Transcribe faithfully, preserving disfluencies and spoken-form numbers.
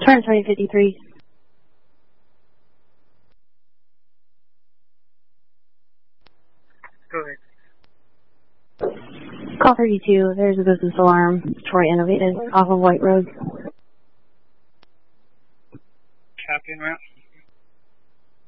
Turn twenty fifty-three. Go ahead. Call thirty-two. There's a business alarm. Troy Innovative off of White Road. Copy and route.